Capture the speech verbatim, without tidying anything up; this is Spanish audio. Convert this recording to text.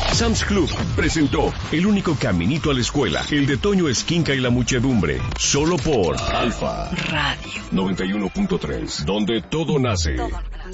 Sam's Club presentó El único caminito a la escuela, el de Toño Esquinca y la muchedumbre, solo por Alfa Radio noventa y uno punto tres, donde todo nace.